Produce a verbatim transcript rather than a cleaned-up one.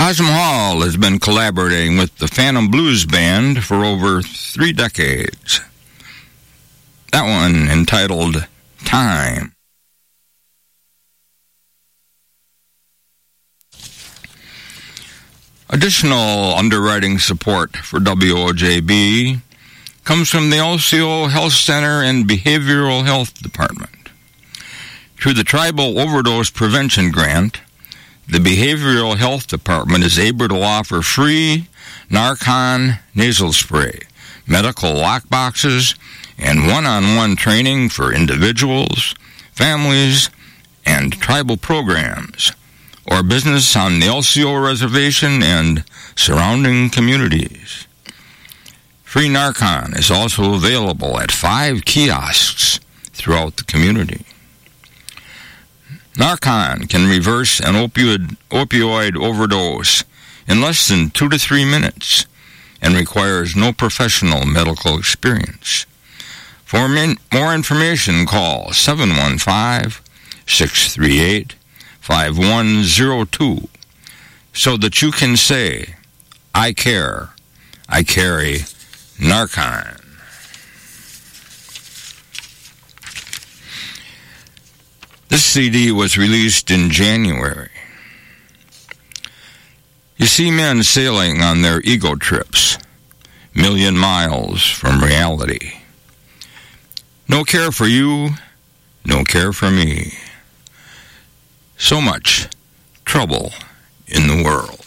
Cosmo Hall has been collaborating with the Phantom Blues Band for over three decades. That one entitled Time. Additional underwriting support for W O J B comes from the L C O Health Center and Behavioral Health Department. Through the Tribal Overdose Prevention Grant, the Behavioral Health Department is able to offer free Narcan nasal spray, medical lockboxes, and one-on-one training for individuals, families, and tribal programs, or business on the L C O reservation and surrounding communities. Free Narcan is also available at five kiosks throughout the community. Narcan can reverse an opioid, opioid overdose in less than two to three minutes and requires no professional medical experience. For min- more information, call seven one five, six three eight, five one zero two so that you can say, I care, I carry Narcan. This C D was released in January. You see men sailing on their ego trips, million miles from reality. No care for you, no care for me. So much trouble in the world.